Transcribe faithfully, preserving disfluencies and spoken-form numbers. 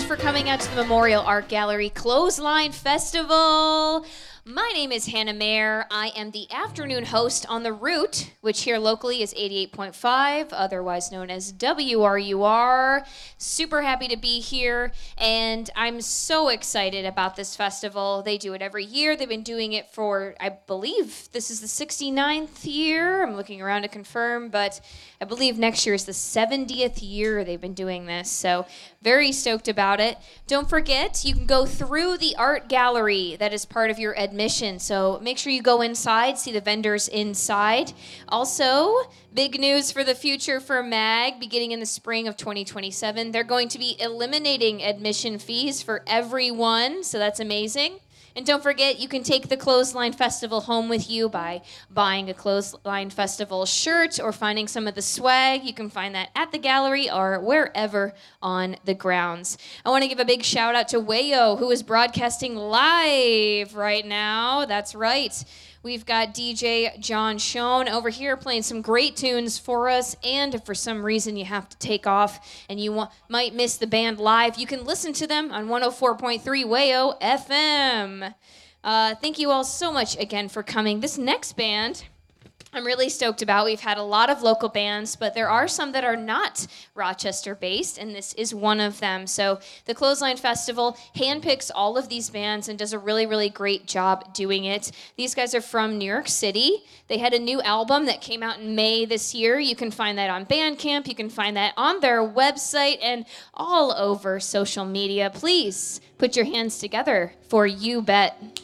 much for coming out to the Memorial Art Gallery Clothesline Festival. My name is Hannah Mayer. I am the afternoon host on The Root, which here locally is eighty-eight point five, otherwise known as W R U R. Super happy to be here, and I'm so excited about this festival. They do it every year. They've been doing it for, I believe, this is the sixty-ninth year. I'm looking around to confirm, but I believe next year is the seventieth year they've been doing this, so very stoked about it. Don't forget, you can go through the art gallery that is part of your admission, so make sure you go inside, see the vendors inside. Also, big news for the future for MAG, beginning in the spring of twenty twenty-seven. They're going to be eliminating admission fees for everyone, so that's amazing. And don't forget, you can take the Clothesline Festival home with you by buying a Clothesline Festival shirt or finding some of the swag. You can find that at the gallery or wherever on the grounds. I want to give a big shout out to Wayo, who is broadcasting live right now. That's right. We've got D J John Schoen over here playing some great tunes for us, and if for some reason you have to take off and you wa- might miss the band live, you can listen to them on one oh four point three Wayo F M. Uh, thank you all so much again for coming. This next band I'm really stoked about. We've had a lot of local bands, but there are some that are not Rochester-based, and this is one of them. So the Clothesline Festival handpicks all of these bands and does a really, really great job doing it. These guys are from New York City. They had a new album that came out in May this year. You can find that on Bandcamp. You can find that on their website and all over social media. Please put your hands together for You Bet.